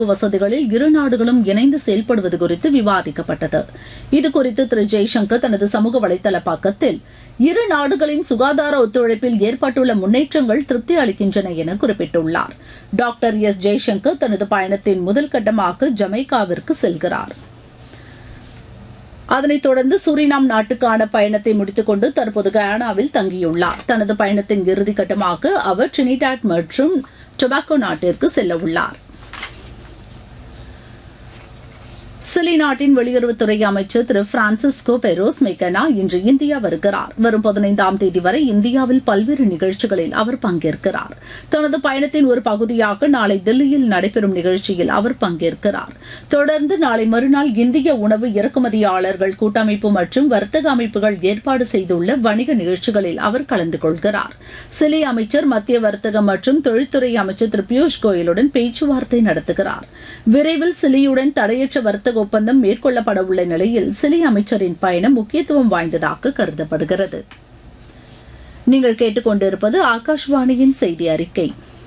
வசதிகளில் இரு நாடுகளும் இணைந்து செயல்படுவது குறித்து விவாதிக்கப்பட்டது. இதுகுறித்து திரு ஜெய்சங்கர் தனது சமூக வலைதள பக்கத்தில் இரு நாடுகளின் சுகாதார ஒத்துழைப்பில் ஏற்பட்டுள்ள முன்னேற்றங்கள் திருப்தி அளிக்கின்றன என குறிப்பிட்டுள்ளார். டாக்டர் எஸ் ஜெய்சங்கர் தனது பயணத்தின் முதல் கட்டமாக ஜமைக்காவிற்கு செல்கிறார். அதனைத் தொடர்ந்து சூரினாம் நாட்டுக்கான பயணத்தை முடித்துக் கொண்டு தற்போது கயானாவில் தங்கியுள்ளார். தனது பயணத்தின் இறுதிக்கட்டமாக அவர் டிரினிடாட் மற்றும் டொபாகோ நாட்டிற்கு செல்ல உள்ளார். சிலி நாட்டின் வெளியுறவுத்துறை அமைச்சர் திரு பிரான்சிஸ்கோ பெரோஸ் மெக்கனா இன்று இந்தியா வருகிறார். வரும் 15ஆம் தேதி வரை இந்தியாவில் பல்வேறு நிகழ்ச்சிகளில் அவர் பங்கேற்கிறார். தனது பயணத்தின் ஒரு பகுதியாக நாளை தில்லியில் நடைபெறும் நிகழ்ச்சியில் அவர் பங்கேற்கிறார். தொடர்ந்து நாளை மறுநாள் இந்திய உணவு இறக்குமதியாளர்கள் கூட்டமைப்பு மற்றும் வர்த்தக அமைப்புகள் ஏற்பாடு செய்துள்ள வணிக நிகழ்ச்சிகளில் அவர் கலந்து கொள்கிறார். சிலி அமைச்சர் மத்திய வர்த்தக மற்றும் தொழில்துறை அமைச்சர் திரு பியூஷ் கோயலுடன் பேச்சுவார்த்தை நடத்துகிறார். விரைவில் சிலியுடன் தடையற்ற வர்த்தக ஒப்பந்தம் மேற்கொள்ளப்பட உள்ள நிலையில் சிலி அமைச்சரின் பயணம் முக்கியத்துவம் வாய்ந்ததாக கருதப்படுகிறது. நீங்கள் கேட்டுக்கொண்டிருப்பது ஆகாஷ்வாணியின் செய்தி அறிக்கை.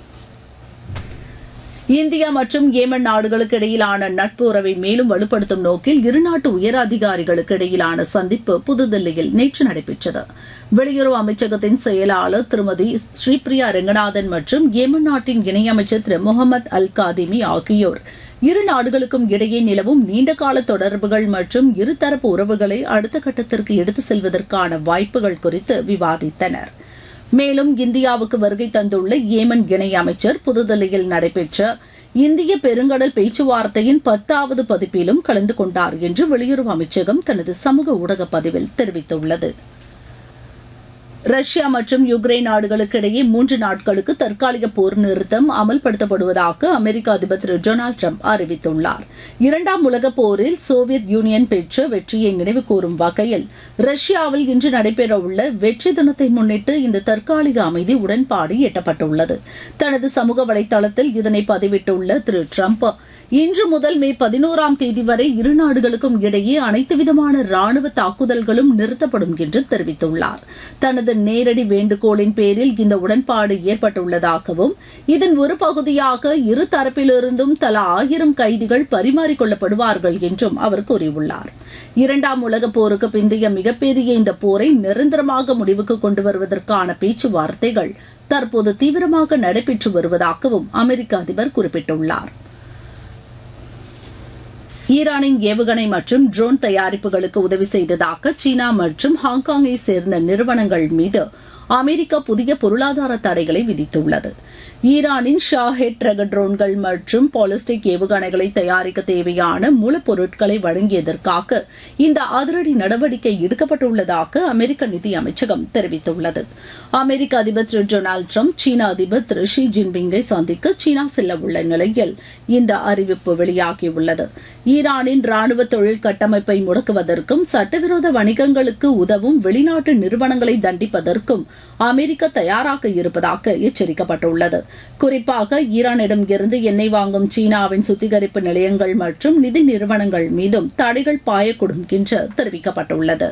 இந்தியா மற்றும் ஏமன் நாடுகளுக்கு இடையிலான நட்பு உறவை மேலும் வலுப்படுத்தும் நோக்கில் இருநாட்டு உயர் அதிகாரிகளுக்கு இடையிலான சந்திப்பு புதுதில்லியில் நேற்று நடைபெற்றது. வெளியுறவு அமைச்சகத்தின் செயலாளர் திருமதி ஸ்ரீபிரியா ரெங்கநாதன் மற்றும் ஏமன் நாட்டின் இணையமைச்சர் திரு முகமது அல் காதிமி ஆகியோர் இரு நாடுகளுக்கும் இடையே நிலவும் நீண்டகால தொடர்புகள் மற்றும் இருதரப்பு உறவுகளை அடுத்த கட்டத்திற்கு எடுத்துச் செல்வதற்கான வாய்ப்புகள் குறித்து விவாதித்தனர். மேலும் இந்தியாவுக்கு வருகை தந்துள்ள ஏமன் இணையமைச்சர் புதுதில்லியில் நடைபெற்ற இந்திய பெருங்கடல் பேச்சுவார்த்தையின் 10வது பதிப்பிலும் கலந்து கொண்டார் என்று வெளியுறவு அமைச்சகம் தனது சமூக ஊடக பதிவில் தெரிவித்துள்ளது. ரஷ்யா மற்றும் யுக்ரைன் நாடுகளுக்கு இடையே 3 நாட்களுக்கு தற்காலிக போர் நிறுத்தம் அமல்படுத்தப்படுவதாக அமெரிக்க அதிபர் திரு டொனால்டு டிரம்ப் அறிவித்துள்ளார். 2ஆம் உலகப் போரில் சோவியத் யூனியன் பெற்ற வெற்றியை நினைவுகூரும் வகையில் ரஷ்யாவில் இன்று நடைபெறவுள்ள வெற்றி தினத்தை முன்னிட்டு இந்த தற்காலிக அமைதி உடன்பாடு எட்டப்பட்டுள்ளது. தனது சமூக வலைதளத்தில் இதனை பதிவிட்டுள்ள திரு டிரம்ப், இன்று முதல் மே 11ஆம் தேதி வரை இரு நாடுகளுக்கும் இடையே அனைத்து விதமான ராணுவ தாக்குதல்களும் நிறுத்தப்படும் என்று தெரிவித்துள்ளார். தனது நேரடி வேண்டுகோளின் பேரில் இந்த உடன்பாடு ஏற்பட்டுள்ளதாகவும் இதன் ஒரு பகுதியாக இரு தரப்பிலிருந்தும் தலா 1000 கைதிகள் பரிமாறிக்கொள்ளப்படுவார்கள் என்றும் அவர் கூறியுள்ளார். 2ஆம் உலகப் போருக்கு பிந்தைய மிகப்பெரிய இந்த போரை நிரந்தரமாக முடிவுக்கு கொண்டு வருவதற்கான பேச்சுவார்த்தைகள் தற்போது தீவிரமாக நடைபெற்று வருவதாகவும் அமெரிக்க அதிபர் குறிப்பிட்டுள்ளார். ஈரானின் ஏவுகணை மற்றும் ட்ரோன் தயாரிப்புகளுக்கு உதவி செய்ததாக சீனா மற்றும் ஹாங்காங்கை சேர்ந்த நிறுவனங்கள் மீது அமெரிக்கா புதிய பொருளாதார தடைகளை விதித்துள்ளது. ஈரானின் ஷாஹெட் ரக ட்ரோன்கள் மற்றும் பாலிஸ்டிக் ஏவுகணைகளை தயாரிக்க தேவையான மூலப்பொருட்களை வழங்கியதற்காக இந்த அதிரடி நடவடிக்கை எடுக்கப்பட்டுள்ளதாக அமெரிக்க நிதி அமைச்சகம் தெரிவித்துள்ளது. அமெரிக்க அதிபர் திரு டொனால்டு டிரம்ப் சீன அதிபர் திரு ஷி ஜின்பிங்கை சந்திக்க சீனா செல்ல உள்ள நிலையில் இந்த அறிவிப்பு வெளியாகியுள்ளது. ஈரானின் ராணுவ தொழில் கட்டமைப்பை முடக்குவதற்கும் சட்டவிரோத வணிகங்களுக்கு உதவும் வெளிநாட்டு நிறுவனங்களை தண்டிப்பதற்கும் அமெரிக்கா தயாராக இருப்பதாக எச்சரிக்கப்பட்டுள்ளது. குறிப்பாக ஈரானிடம் இருந்து எண்ணெய் வாங்கும் சீனாவின் சுத்திகரிப்பு நிலையங்கள் மற்றும் நிதி நிறுவனங்கள் மீதும் தடைகள் பாயக்கூடும் என்று தெரிவிக்கப்பட்டுள்ளது.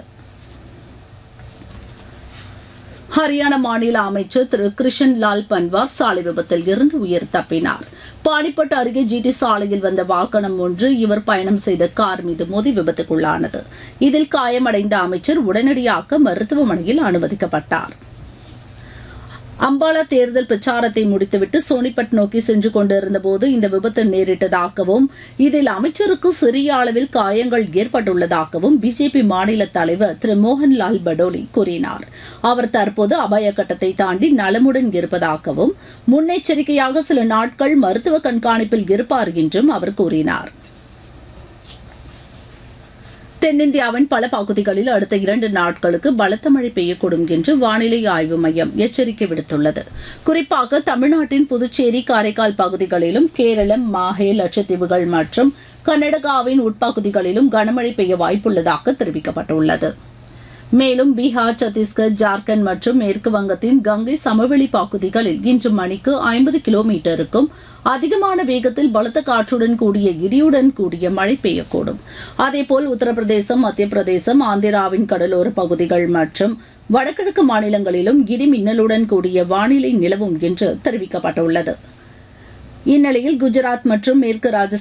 ஹரியானா மாநில அமைச்சர் திரு கிருஷன் லால் பன்வார் சாலை விபத்தில் இருந்து உயிர் தப்பினார். பானிப்பட் அருகே ஜிடி சாலையில் வந்த வாகனம் ஒன்று இவர் பயணம் செய்த கார் மீது மோதி விபத்துக்குள்ளானது. இதில் காயமடைந்த அமைச்சர் உடனடியாக மருத்துவமனையில் அனுமதிக்கப்பட்டார். அம்பாலா தேர்தல் பிரச்சாரத்தை முடித்துவிட்டு சோனிபட் நோக்கி சென்று கொண்டிருந்தபோது இந்த விபத்து நேரிட்டதாகவும் இதில் அமைச்சருக்கு சிறிய அளவில் காயங்கள் ஏற்பட்டுள்ளதாகவும் பிஜேபி மாநில தலைவர் திரு மோகன்லால் படோலி கூறினார். அவர் தற்போது அபாய கட்டத்தை தாண்டி நலமுடன் இருப்பதாகவும் முன்னெச்சரிக்கையாக சில நாட்கள் மருத்துவ கண்காணிப்பில் இருப்பார் என்றும் அவர் கூறினார். தென்னிந்தியாவின் பல பகுதிகளில் அடுத்த 2 நாட்களுக்கு பலத்த மழை பெய்யக்கூடும் என்று வானிலை ஆய்வு மையம் எச்சரிக்கை விடுத்துள்ளது. குறிப்பாக தமிழ்நாட்டின் புதுச்சேரி, காரைக்கால் பகுதிகளிலும் கேரளம், மாஹே, லட்சத்தீவுகள் மற்றும் கர்நாடகாவின் உட்பகுதிகளிலும் கனமழை பெய்ய வாய்ப்புள்ளதாக தெரிவிக்கப்பட்டுள்ளது. மேலும் பீகார், சத்தீஸ்கர், ஜார்க்கண்ட் மற்றும் மேற்கு வங்கத்தின் கங்கை சமவெளி பகுதிகளில் இன்று மணிக்கு 50 கிலோமீட்டருக்கும் அதிகமான வேகத்தில் பலத்த காற்றுடன் கூடிய இடியுடன் கூடிய மழை பெய்யக்கூடும். அதேபோல் உத்தரப்பிரதேசம், மத்திய பிரதேசம், ஆந்திராவின் கடலோர பகுதிகள் மற்றும் வடகிழக்கு மாநிலங்களிலும் இடி மின்னலுடன் கூடிய வானிலை நிலவும் என்று தெரிவிக்கப்பட்டுள்ளது. இந்நிலையில் குஜராத் மற்றும் மேற்கு ராஜஸ்தான்